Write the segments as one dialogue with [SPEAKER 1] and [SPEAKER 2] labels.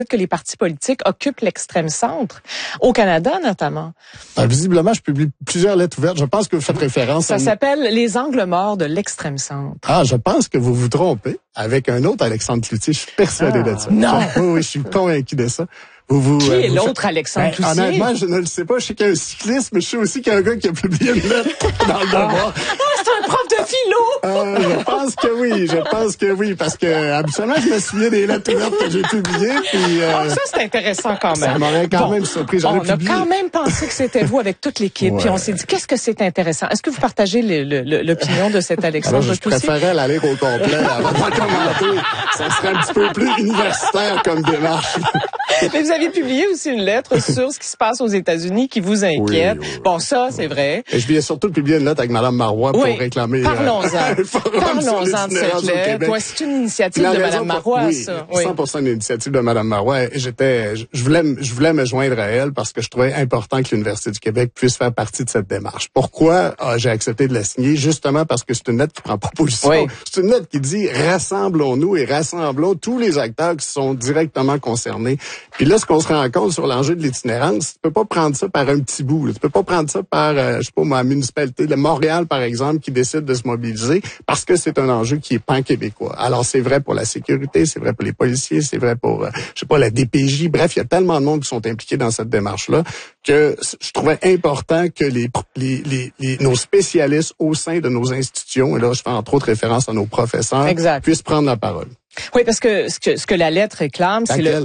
[SPEAKER 1] que les partis politiques occupent l'extrême centre, au Canada notamment.
[SPEAKER 2] Visiblement, je publie plusieurs lettres ouvertes. Je pense que vous faites référence
[SPEAKER 1] Ça s'appelle « Les angles morts de l'extrême centre ».
[SPEAKER 2] Ah, je pense que vous vous trompez avec un autre Alexandre Cloutier. Je suis persuadé de ça.
[SPEAKER 1] Non!
[SPEAKER 2] Oui, je suis convaincu de ça.
[SPEAKER 1] Qui est l'autre Alexandre Cloutier?
[SPEAKER 2] Honnêtement, je ne le sais pas. Je sais qu'il y a un cycliste, mais je sais aussi qu'il y a un gars qui a publié une lettre dans le Devoir.
[SPEAKER 1] C'est un prof de philo!
[SPEAKER 2] Je pense que oui, parce que habituellement, je me souviens des lettres ouvertes que j'ai publiées. Puis,
[SPEAKER 1] ça, c'est intéressant quand même.
[SPEAKER 2] Ça m'aurait quand même surpris.
[SPEAKER 1] On a quand même pensé que c'était vous avec toute l'équipe, puis on s'est dit, qu'est-ce que c'est intéressant? Est-ce que vous partagez l'opinion de cet Alexandre Cloutier?
[SPEAKER 2] Je préférais la lire au complet avant de commenter. Ça serait un petit peu plus universitaire comme démarche.
[SPEAKER 1] Mais vous avez publié aussi une lettre sur ce qui se passe aux États-Unis qui vous inquiète. Oui. Bon, ça, c'est vrai.
[SPEAKER 2] Et je viens surtout publier une lettre avec Mme Marois pour réclamer...
[SPEAKER 1] Parlons-en de cette lettre. Ouais, c'est une initiative de Mme Marois, ça.
[SPEAKER 2] Oui, 100% une initiative de Mme Marois. Je voulais me joindre à elle parce que je trouvais important que l'Université du Québec puisse faire partie de cette démarche. Pourquoi j'ai accepté de la signer? Justement parce que c'est une lettre qui prend pas position. Oui. C'est une lettre qui dit « Rassemblons-nous et rassemblons tous les acteurs qui sont directement concernés. » Puis là, ce qu'on se rend compte sur l'enjeu de l'itinérance, tu peux pas prendre ça par un petit bout. Là. Tu peux pas prendre ça par, je sais pas, ma municipalité de Montréal, par exemple, qui décide de se mobiliser parce que c'est un enjeu qui est pan-québécois. Alors, c'est vrai pour la sécurité, c'est vrai pour les policiers, c'est vrai pour, je sais pas, la DPJ. Bref, il y a tellement de monde qui sont impliqués dans cette démarche-là que je trouvais important que nos spécialistes au sein de nos institutions, et là, je fais entre autres référence à nos professeurs, puissent prendre la parole.
[SPEAKER 1] Oui, parce que ce que la lettre réclame, c'est le...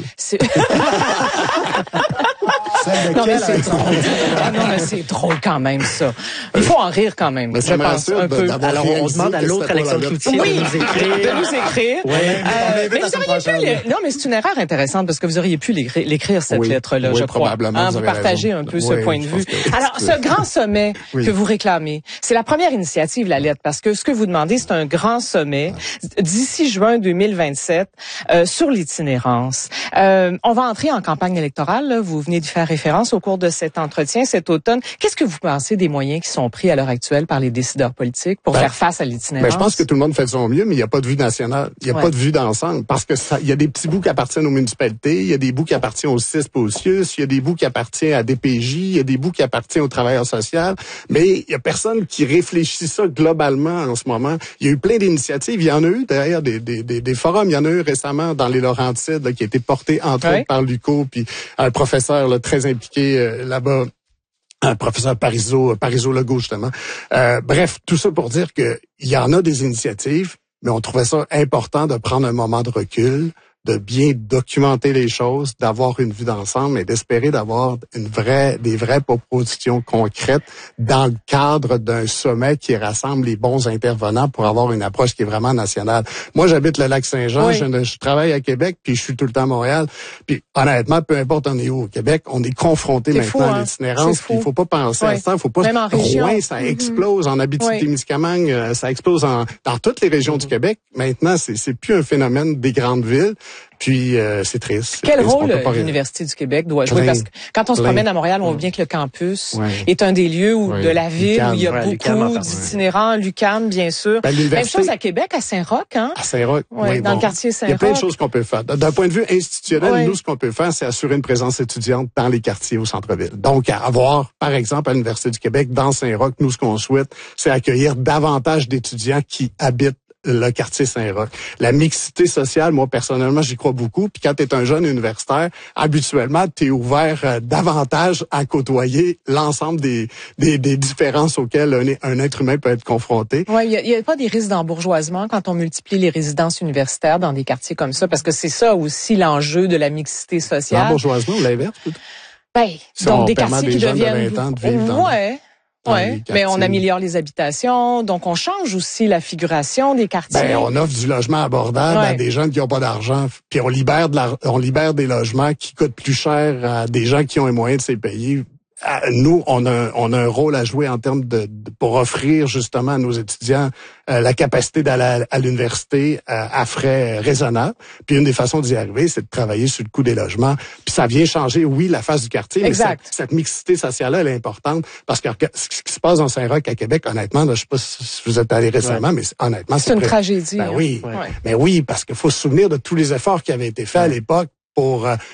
[SPEAKER 1] Non, mais c'est trop. Non, mais c'est trop quand même, ça. Il faut en rire quand même.
[SPEAKER 2] Mais je pense un peu.
[SPEAKER 3] Alors, on demande à l'autre Alexandre Cloutier de nous écrire.
[SPEAKER 1] De nous écrire. Mais vous auriez pu... Non, mais c'est une erreur intéressante parce que vous auriez pu l'écrire, cette lettre-là, je crois.
[SPEAKER 2] Probablement.
[SPEAKER 1] Vous partagez un peu ce point de vue. Alors, ce grand sommet que vous réclamez, c'est la première initiative, la lettre, parce que ce que vous demandez, c'est un grand sommet d'ici juin 2027 sur l'itinérance. On va entrer en campagne électorale, là. Vous venez d'y faire référence au cours de cet entretien cet automne. Qu'est-ce que vous pensez des moyens qui sont pris à l'heure actuelle par les décideurs politiques pour faire face à l'itinérance?
[SPEAKER 2] Je pense que tout le monde fait de son mieux, mais il n'y a pas de vue nationale. Il n'y a pas de vue d'ensemble. Parce que il y a des petits bouts qui appartiennent aux municipalités, il y a des bouts qui appartiennent au CISP, au CIUS, il y a des bouts qui appartiennent à DPJ, il y a des bouts qui appartiennent aux travailleurs sociaux, mais il y a personne qui réfléchit ça globalement en ce moment. Il y a eu plein d'initiatives. Il y en a eu d'ailleurs des forums. Il y en a eu récemment dans les Laurentides là, qui a été porté entre autres par l'UQO, puis un professeur là, très impliqué là-bas, un professeur Parizeau Legault justement. Bref, tout ça pour dire que il y en a des initiatives, mais on trouvait ça important de prendre un moment de recul, de bien documenter les choses, d'avoir une vue d'ensemble et d'espérer d'avoir des vraies propositions concrètes dans le cadre d'un sommet qui rassemble les bons intervenants pour avoir une approche qui est vraiment nationale. Moi, j'habite le Lac-Saint-Jean, je travaille à Québec, puis je suis tout le temps à Montréal. Puis honnêtement, peu importe on est où au Québec, on est confronté maintenant à l'itinérance. Il faut pas penser à ça, il faut pas.
[SPEAKER 1] Même en région.
[SPEAKER 2] Rouen, ça explose en Abitibi-Témiscamingue, ça explose dans toutes les régions du Québec. Maintenant, c'est plus un phénomène des grandes villes. Puis c'est triste.
[SPEAKER 1] Quel rôle l'Université du Québec doit jouer? Parce que quand on se promène à Montréal, on voit bien que le campus est un des lieux de la ville où il y a beaucoup d'itinérants. L'UQAM, bien sûr. Même chose à Québec, à Saint-Roch, hein? À Saint-Roch,
[SPEAKER 2] dans
[SPEAKER 1] le quartier Saint-Roch.
[SPEAKER 2] Il y a plein de choses qu'on peut faire. D'un point de vue institutionnel, nous, ce qu'on peut faire, c'est assurer une présence étudiante dans les quartiers au centre-ville. Donc, avoir, par exemple, à l'Université du Québec, dans Saint-Roch, nous, ce qu'on souhaite, c'est accueillir davantage d'étudiants qui habitent le quartier Saint-Roch. La mixité sociale, moi, personnellement, j'y crois beaucoup. Puis quand tu es un jeune universitaire, habituellement, tu es ouvert davantage à côtoyer l'ensemble des différences auxquelles un être humain peut être confronté.
[SPEAKER 1] Oui, il y a pas des risques d'embourgeoisement quand on multiplie les résidences universitaires dans des quartiers comme ça, parce que c'est ça aussi l'enjeu de la mixité sociale.
[SPEAKER 2] L'embourgeoisement ou l'inverse, plutôt?
[SPEAKER 1] Donc des quartiers qui deviennent...
[SPEAKER 2] de 20 ans de vivre dans...
[SPEAKER 1] Oui, mais on améliore les habitations, donc on change aussi la figuration des quartiers.
[SPEAKER 2] On offre du logement abordable à des gens qui n'ont pas d'argent, puis on libère des logements qui coûtent plus cher à des gens qui ont les moyens de se payer. Nous, on a un rôle à jouer en termes pour offrir justement à nos étudiants la capacité d'aller à l'université à frais raisonnables. Puis une des façons d'y arriver, c'est de travailler sur le coût des logements. Puis ça vient changer, oui, la face du quartier, mais cette mixité sociale-là, elle est importante parce que ce qui se passe dans Saint-Roch à Québec, honnêtement, là, je sais pas si vous êtes allé récemment, mais honnêtement,
[SPEAKER 1] c'est une tragédie.
[SPEAKER 2] Oui, mais oui, parce qu'il faut se souvenir de tous les efforts qui avaient été faits à l'époque pour